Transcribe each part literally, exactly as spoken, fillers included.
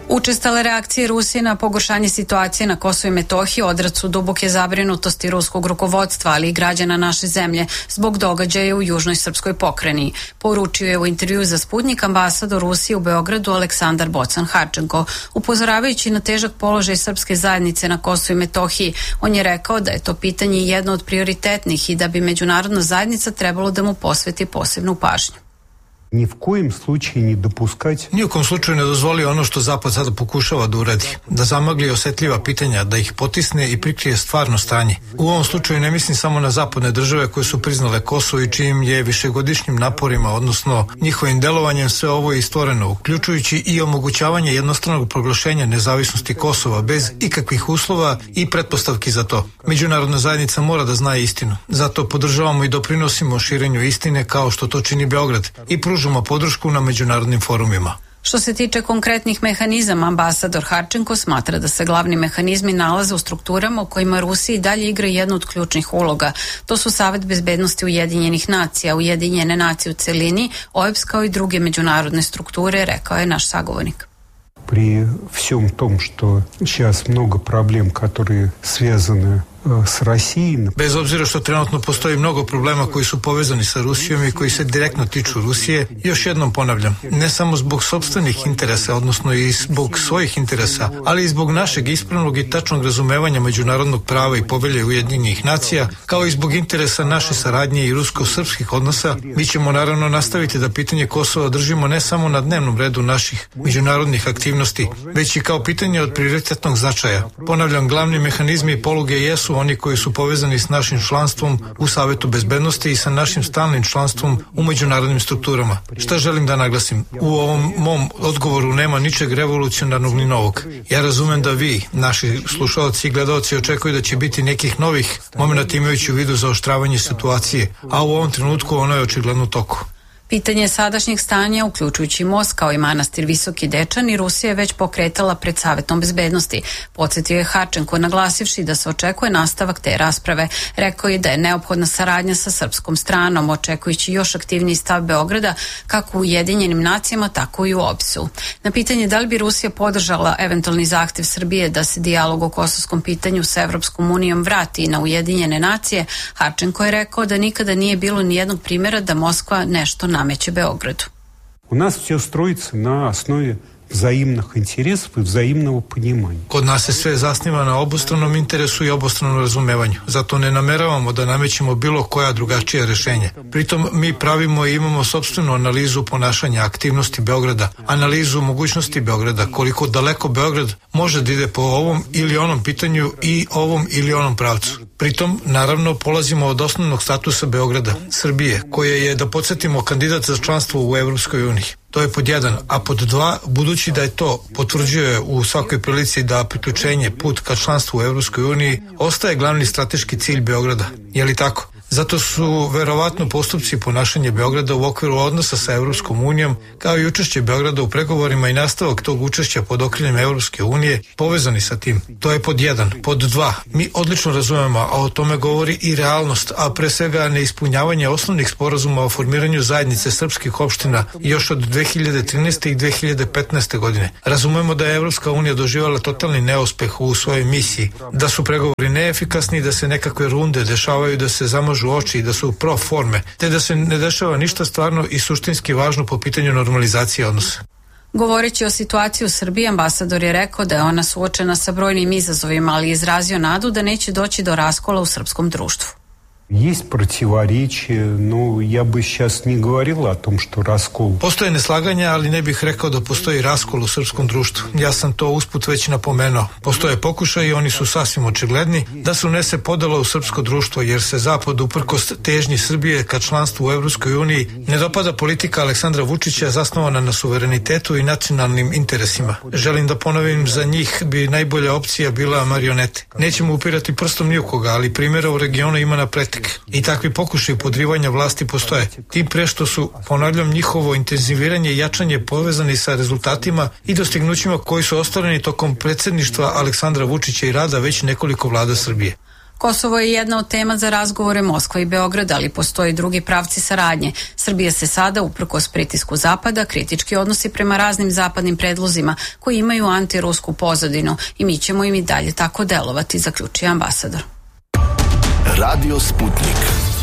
Učestale reakcije Rusije na pogoršanje situacije na Kosovu i Metohiji odraz su duboke zabrinutosti ruskog rukovodstva, ali i građana naše zemlje zbog događaja u južnoj srpskoj pokrajini. Poručio je u intervju za Sputnik ambasador Rusije u Beogradu Aleksandar Bocan-Harčenko. Upozoravajući na težak položaj srpske zajednice na Kosovu i Metohiji, on je rekao da je to pitanje jedno od prioritetnih i da bi međunarodna zajednica trebalo da mu posveti posebnu pažnju. Ni v kojem slučaju ne dopuskati. Ni u kom slučaju ne dozvoli ono što Zapad sada pokušava da uradi, da zamagli osetljiva pitanja, da ih potisne i prikrije stvarno stanje. U ovom slučaju ne mislim samo na zapadne države koje su priznale Kosovo i čijim je višegodišnjim naporima, odnosno njihovim delovanjem sve ovo je stvoreno, uključujući i omogućavanje jednostranog proglašenja nezavisnosti Kosova bez ikakvih uslova i pretpostavki za to. Međunarodna zajednica mora da zna istinu. Zato podržavamo i doprinosimo širenju istine kao što to čini Beograd i pružamo podršku na međunarodnim forumima. Što se tiče konkretnih mehanizama, ambasador Harčenko smatra da se glavni mehanizmi nalaze u strukturama u kojima Rusija i dalje igra jednu od ključnih uloga. To su Savet bezbednosti Ujedinjenih nacija, Ujedinjene nacije u celini, O E B S kao i druge međunarodne strukture, rekao je naš sagovornik. При всем том, что сейчас много проблем, которые связаны s Rusijom. Bez obzira što trenutno postoji mnogo problema koji su povezani sa Rusijom i koji se direktno tiču Rusije, još jednom ponavljam, ne samo zbog sopstvenih interesa, odnosno i zbog svojih interesa, ali i zbog našeg ispravnog i tačnog razumevanja međunarodnog prava i povelje Ujedinjenih nacija, kao i zbog interesa naše saradnje i rusko-srpskih odnosa, mi ćemo naravno nastaviti da pitanje Kosova držimo ne samo na dnevnom redu naših međunarodnih aktivnosti, već i kao pitanje od prioritetnog značaja. Ponavljam, glavni mehanizmi i poluge jesu oni koji su povezani s našim članstvom u Savetu bezbednosti i sa našim stalnim članstvom u međunarodnim strukturama. Šta želim da naglasim? U ovom mom odgovoru nema ničeg revolucionarnog ni novog. Ja razumem da vi, naši slušalci i gledalci, očekuju da će biti nekih novih momenata imajući u vidu zaoštravanje situacije, a u ovom trenutku ono je očigledno u toku. Pitanje sadašnjeg stanja, uključujući most kao i manastir Visoki Dečan, i Rusija je već pokretala pred Savetom bezbednosti. Podsjetio je Harčenko, naglasivši da se očekuje nastavak te rasprave. Rekao je da je neophodna saradnja sa srpskom stranom, očekujući još aktivniji stav Beograda kako u Ujedinjenim nacijama, tako i u O E B S-u. Na pitanje da li bi Rusija podržala eventualni zahtev Srbije da se dijalog o kosovskom pitanju sa Evropskom unijom vrati na Ujedinjene nacije, Harčenko je rekao da nikada nije bilo nijednog primjera da Moskva nešto nameće Beogradu. U nas sve строится na osnovi взаимных интересов и взаимного понимания. Kod nas se sve zasniva na obostranom interesu i obostranom razumevanju. Zato ne nameravamo da namećemo bilo koja drugačija rešenja. Pritom mi pravimo i imamo sopstvenu analizu ponašanja aktivnosti Beograda, analizu mogućnosti Beograda, koliko daleko Beograd može da ide po ovom ili onom pitanju i ovom ili onom pravcu. Pritom, naravno, polazimo od osnovnog statusa Beograda, Srbije, koje je, da podsjetimo, kandidat za članstvo u Evropskoj uniji. To je pod jedan, a pod dva, budući da je to potvrđuje u svakoj prilici da priključenje, put ka članstvu u Evropskoj uniji, ostaje glavni strateški cilj Beograda. Je li tako? Zato su verovatno postupci i ponašanje Beograda u okviru odnosa sa Evropskom unijom, kao i učešće Beograda u pregovorima i nastavak tog učešća pod okriljem Evropske unije, povezani sa tim. To je pod jedan. Pod dva, mi odlično razumemo, a o tome govori i realnost, a pre svega neispunjavanje osnovnih sporazuma o formiranju zajednice srpskih opština još od dve hiljade trinaeste i dve hiljade petnaeste godine. Razumemo da je Evropska unija doživjela totalni neuspeh u svojoj misiji, da su pregovori neefikasni, da se nekakve runde dešavaju, da se zamažu oči i da su pro forme, te da se ne dešava ništa stvarno i suštinski važno po pitanju normalizacije odnosa. Govoreći o situaciji u Srbiji, ambasador je rekao da je ona suočena sa brojnim izazovima, ali izrazio nadu da neće doći do raskola u srpskom društvu. Есть противоречия, но я бы сейчас не говорил о том, что раскол. Postoje neslaganja, ali ne bih rekao da postoji raskol u srpskom društvu. Ja sam to usput već napomenuo. Postoje pokušaj i oni su sasvim očigledni da se unese podela u srpsko društvo, jer se Zapad uprkos težnji Srbije ka članstvu u Evropskoj uniji ne dopada politika Aleksandra Vučića zasnovana na suverenitetu i nacionalnim interesima. Želim da ponovim, za njih bi najbolja opcija bila marionete. Nećemo upirati prstom ni u koga, ali primjera u regionu ima na pretek. I takvi pokušaj podrivanja vlasti postoje. Tim pre što su, ponavljam, njihovo intenziviranje i jačanje povezani sa rezultatima i dostignućima koji su ostvareni tokom predsjedništva Aleksandra Vučića i rada već nekoliko vlada Srbije. Kosovo je jedna od tema za razgovore Moskva i Beograd, ali postoji drugi pravci saradnje. Srbija se sada, uprkos pritisku Zapada, kritički odnosi prema raznim zapadnim predlozima koji imaju antirusku pozadinu i mi ćemo im i dalje tako delovati, zaključio ambasador. Radio Sputnik.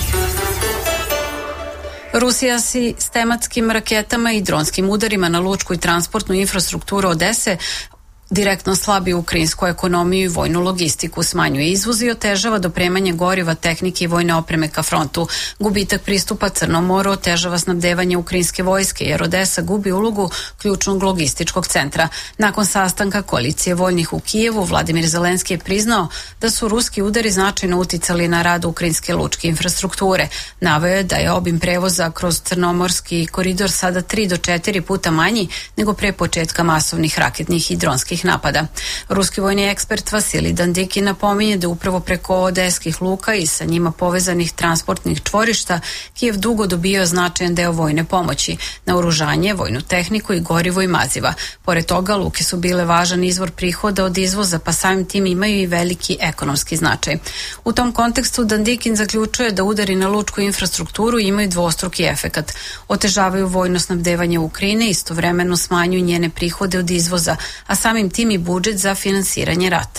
Rusija sistematskim raketama i dronskim udarima na lučku i transportnu infrastrukturu Odese direktno slabi ukrajinsku ekonomiju i vojnu logistiku, smanjuje izvoz i otežava dopremanje goriva, tehnike i vojne opreme ka frontu. Gubitak pristupa Crnom moru otežava snabdevanje ukrajinske vojske, jer Odesa gubi ulogu ključnog logističkog centra. Nakon sastanka koalicije voljnih u Kijevu, Vladimir Zelenski je priznao da su ruski udari značajno uticali na rad ukrajinske lučke infrastrukture. Naveo je da je obim prevoza kroz crnomorski koridor sada tri do četiri puta manji nego pre početka masovnih raketnih i dronskih napada. Ruski vojni ekspert Vasilij Dandiki napominje da upravo preko odeskih luka i sa njima povezanih transportnih čvorišta Kijev dugo dobio značajan deo vojne pomoći, naoružanje, vojnu tehniku i gorivo i maziva. Pored toga, luke su bile važan izvor prihoda od izvoza, pa samim tim imaju i veliki ekonomski značaj. U tom kontekstu Dandikin zaključuje da udari na lučku infrastrukturu imaju dvostruki efekat. Otežavaju vojno snabdevanje Ukrajine, istovremeno smanjuju njene prihode od izvoza, a samim tim i budžet za finansiranje rata.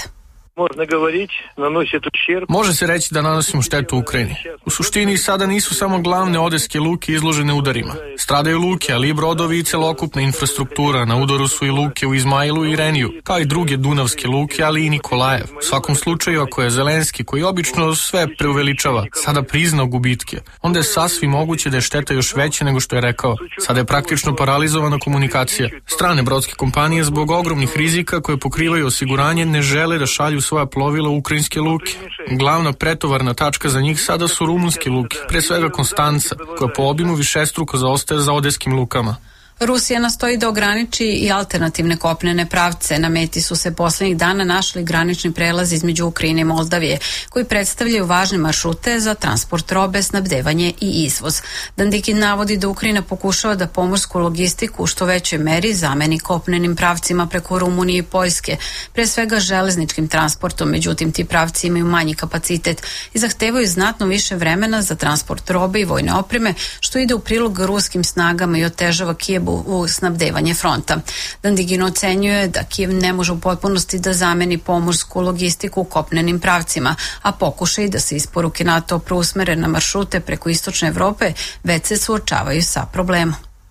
Može se reći da nanosimo štetu Ukrajini. U suštini sada nisu samo glavne odeske luke izložene udarima. Stradaju luke, ali i brodovi i celokupna infrastruktura. Na udaru su i luke u Izmailu i Reniju, kao i druge dunavske luke, ali i Nikolajev. U svakom slučaju, ako je Zelenski, koji obično sve preuveličava, sada priznao gubitke, onda je sasvim moguće da je šteta još veća nego što je rekao. Sada je praktično paralizovana komunikacija. Strane brodske kompanije zbog ogromnih rizika koje pokrivaju osiguranje ne žele da šalju svoja plovila u ukrajinske luke. Glavna pretovarna tačka za njih sada su rumunske luke, pre svega Konstanca, koja po obimu višestruko zaostaje za odeskim lukama. Rusija nastoji da ograniči i alternativne kopnene pravce. Na meti su se poslednjih dana našli granični prelazi između Ukrajine i Moldavije, koji predstavljaju važne maršrute za transport robe, snabdevanje i izvoz. Dandikin navodi da Ukrajina pokušava da pomorsku logistiku u što većoj meri zameni kopnenim pravcima preko Rumunije i Poljske, pre svega železničkim transportom, međutim ti pravci imaju manji kapacitet i zahtevaju znatno više vremena za transport robe i vojne opreme, što ide u prilog ruskim snagama i otežava Kijev u snabdevanje fronta. Dandigin ocenjuje da Kijev ne može u potpunosti da zameni pomorsku logistiku kopnenim pravcima, a pokušaj da se isporuke NATO preusmere na maršrute preko istočne Evrope već se suočavaju sa problemom.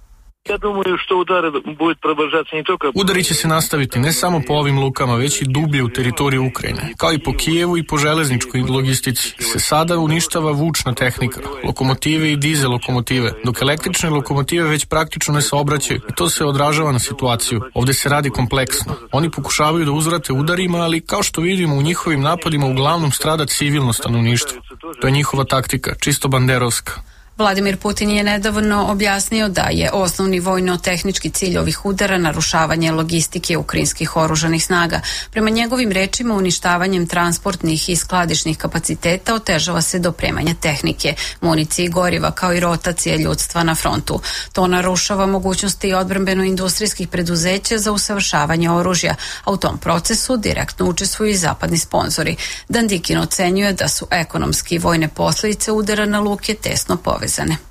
Udari će se nastaviti ne samo po ovim lukama, već i dublje u teritoriju Ukrajine. Kao i po Kijevu i po železničkoj logistici se sada uništava vučna tehnika, lokomotive i dizel lokomotive, dok električne lokomotive već praktično ne saobraćaju i to se odražava na situaciju. Ovde se radi kompleksno. Oni pokušavaju da uzvrate udarima, ali kao što vidimo u njihovim napadima uglavnom strada civilno stanovništvo. To je njihova taktika, čisto banderovska. Vladimir Putin je nedavno objasnio da je osnovni vojno-tehnički cilj ovih udara narušavanje logistike ukrajinskih oružanih snaga. Prema njegovim rečima, uništavanjem transportnih i skladišnih kapaciteta otežava se dopremanje tehnike, municije i goriva, kao i rotacije ljudstva na frontu. To narušava mogućnosti odbrambeno-industrijskih preduzeća za usavršavanje oružja, a u tom procesu direktno učestvuju i zapadni sponzori. Dandikin ocenjuje da su ekonomski i vojne posljedice udara na luke tesno povezane.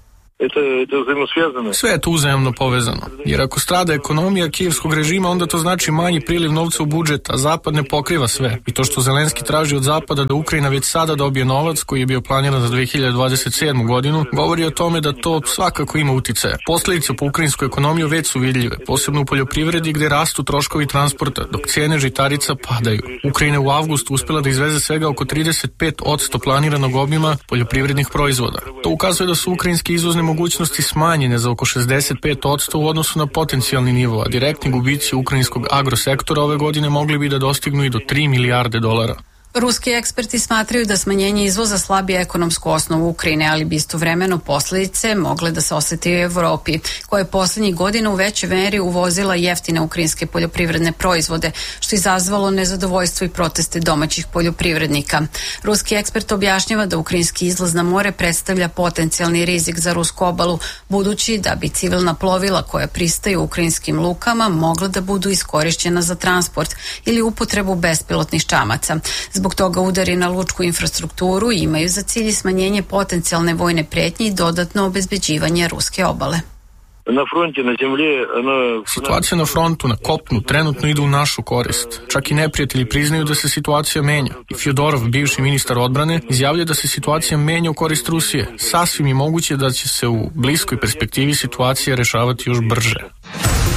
Sve je to uzajamno povezano, jer ako strada ekonomija kijevskog režima, onda to znači manji priliv novca u budžet, a Zapad ne pokriva sve. I to što Zelenski traži od Zapada da Ukrajina već sada dobije novac koji je bio planiran za dve hiljade dvadeset sedmu godinu, govori o tome da to svakako ima uticaja. Posledice po ukrajinsku ekonomiju već su vidljive, posebno u poljoprivredi gde rastu troškovi transporta, dok cijene žitarica padaju. Ukrajina u avgustu uspela da izveze svega oko trideset pet posto planiranog obima poljoprivrednih proizvoda. To ukazuje da su ukrajinski izvozne mogućnosti smanjene za oko šezdeset pet posto u odnosu na potencijalni nivo, a direktni gubici ukrajinskog agrosektora ove godine mogli bi da dostignu i do tri milijarde dolara. Ruski eksperti smatraju da smanjenje izvoza slabi ekonomsku osnovu Ukrajine, ali bi istovremeno posljedice mogle da se osjeti u Evropi, koja je poslednjih godina u većoj meri uvozila jeftine ukrajinske poljoprivredne proizvode, što je izazvalo nezadovoljstvo i proteste domaćih poljoprivrednika. Ruski ekspert objašnjava da ukrajinski izlaz na more predstavlja potencijalni rizik za rusku obalu, budući da bi civilna plovila koja pristaju u ukrajinskim lukama mogla da budu iskorišćena za transport ili upotrebu bespilotnih čamaca. Zbog Zbog toga udari na lučku infrastrukturu imaju za cilj smanjenje potencijalne vojne pretnje i dodatno obezbeđivanje ruske obale. Na fronti, na zemlji, ona... Situacija na frontu, na kopnu, trenutno ide u našu korist. Čak i neprijatelji priznaju da se situacija menja. I Fjodorov, bivši ministar odbrane, izjavlja da se situacija menja u korist Rusije. Sasvim je moguće da će se u bliskoj perspektivi situacija rešavati još brže.